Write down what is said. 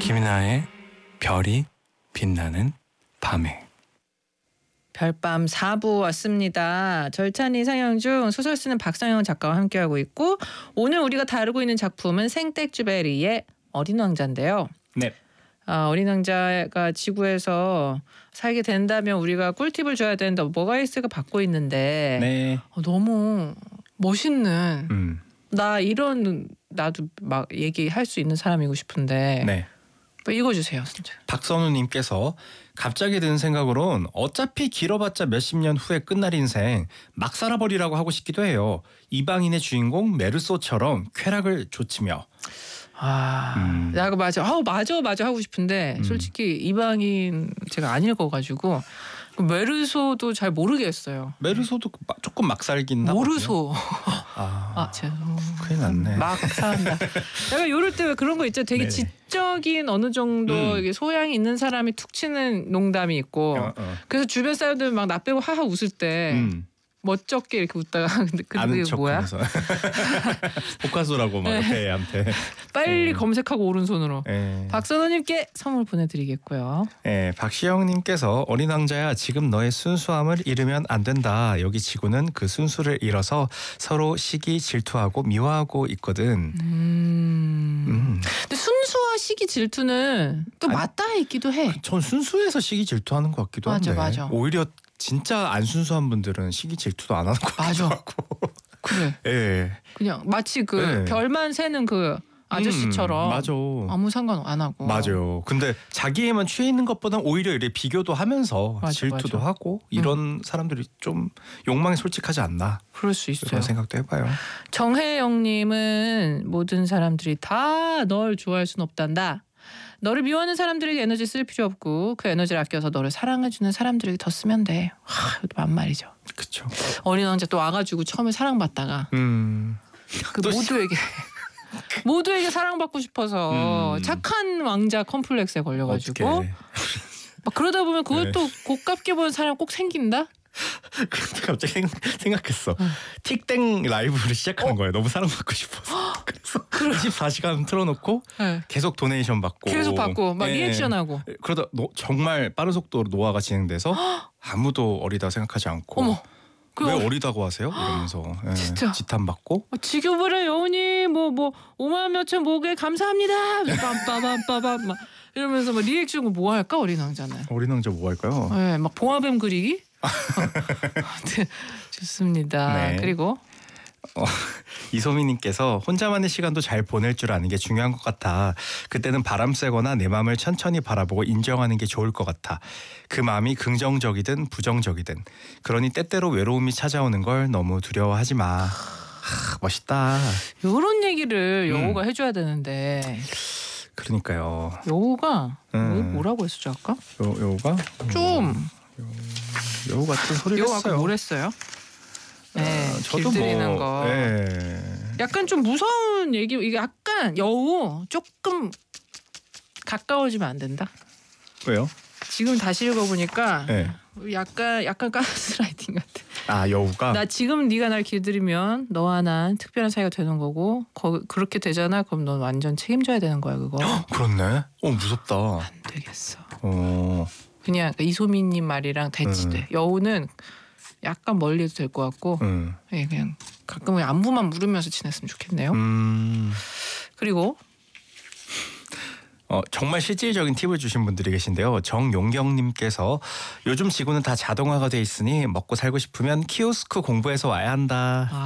김이나의 별이 빛나는 밤에. 별밤 4부 왔습니다. 절찬리 상영 중 소설 쓰는 박상영 작가와 함께하고 있고, 오늘 우리가 다루고 있는 작품은 생텍쥐베리의 어린 왕자인데요. 네. 어린 왕자가 지구에서 살게 된다면 우리가 꿀팁을 줘야 되는데 뭐가 있을까 받고 있는데 네. 너무 멋있는 나도 막 얘기할 수 있는 사람이고 싶은데 네. 읽어주세요. 진짜. 박선우님께서 갑자기 든 생각으론 어차피 길어봤자 몇십 년 후에 끝날 인생 막 살아버리라고 하고 싶기도 해요. 이방인의 주인공 메르소처럼 쾌락을 좇으며. 나 맞아. 맞아 하고 싶은데 솔직히 이방인 제가 안 읽어가지고 메르소도 잘 모르겠어요. 메르소도 조금 막 살긴 모르소. 죄송. 큰일 났네. 막 산다. 약간 이럴 때 왜 그런 거 있죠. 되게 네네. 지적인 어느 정도 이게 소양이 있는 사람이 툭 치는 농담이 있고. 그래서 주변 사람들 막 나 빼고 하하 웃을 때 멋쩍게 이렇게 웃다가 근데 그게 뭐야? 복화소라고 막 옆에한테 빨리 검색하고 오른손으로. 네. 박선호님께 선물 보내드리겠고요. 네, 박시영님께서 어린 왕자야 지금 너의 순수함을 잃으면 안 된다. 여기 지구는 그 순수를 잃어서 서로 시기 질투하고 미워하고 있거든. 근데 순수와 시기 질투는 또 맞닿아 있기도 해. 전 순수해서 시기 질투하는 것 같기도 한데 맞아. 오히려 진짜 안 순수한 분들은 시기 질투도 안 하는 것 같기도 하고. 그래. 예. 그냥 마치 그 별만 세는 그 아저씨처럼 맞아. 아무 상관 안 하고. 맞아요. 근데 자기에만 취해 있는 것보단 오히려 이렇게 비교도 하면서 질투도 하고 이런 사람들이 좀 욕망에 솔직하지 않나. 그럴 수 있어요. 그런 생각도 해봐요. 정혜영님은 모든 사람들이 다 널 좋아할 순 없단다. 너를 미워하는 사람들에게 에너지 쓸 필요 없고 그 에너지를 아껴서 너를 사랑해주는 사람들에게 더 쓰면 돼. 이것도 만말이죠. 그렇죠. 어린 왕자 또 와가지고 처음에 사랑받다가 그 모두에게 사랑받고 싶어서 착한 왕자 컴플렉스에 걸려가지고 막 그러다 보면 그것도 고깝게 보는 사람 꼭 생긴다. 근데 갑자기 생각했어. 틱땡 라이브를 시작하는 거예요. 너무 사랑받고 싶어서. 그래서 24시간 틀어놓고 계속 도네이션 받고 막 리액션하고 그러다 정말 빠른 속도로 노화가 진행돼서 아무도 어리다 생각하지 않고 왜 어리다고 하세요? 이러면서 진짜 지탄받고 지겨버려 여운이 뭐 5만 몇천 모게 감사합니다. 빰빠밤빠밤 막 이러면서 막 리액션 뭐 할까 어린 왕자는. 어린 왕자 뭐 할까요? 네, 막 봉화뱀 그리기. 좋습니다. 네. 그리고 이소미님께서 혼자만의 시간도 잘 보낼 줄 아는 게 중요한 것 같아. 그때는 바람 쐬거나 내 마음을 천천히 바라보고 인정하는 게 좋을 것 같아. 그 마음이 긍정적이든 부정적이든. 그러니 때때로 외로움이 찾아오는 걸 너무 두려워하지 마. 멋있다. 이런 얘기를 여우가 해줘야 되는데. 그러니까요. 여우가 뭐라고 했었죠 아까? 여우가 좀 여우 같은 소리를 여우 했어요. 아까 뭘 했어요? 네, 저도 길들이는 거. 약간 좀 무서운 얘기. 이게 약간 여우 조금 가까워지면 안 된다. 왜요? 지금 다시 읽어보니까 약간 가스라이팅 같아. 여우가? 나 지금 네가 날 길들이면 너와 난 특별한 사이가 되는 거고 그렇게 되잖아. 그럼 넌 완전 책임져야 되는 거야 그거. 그렇네. 무섭다. 안 되겠어. 그냥 이소민님 말이랑 대치돼. 여우는 약간 멀리도 될 것 같고 그냥 가끔 안부만 물으면서 지냈으면 좋겠네요. 그리고 정말 실질적인 팁을 주신 분들이 계신데요. 정용경님께서 요즘 지구는 다 자동화가 돼 있으니 먹고 살고 싶으면 키오스크 공부해서 와야 한다.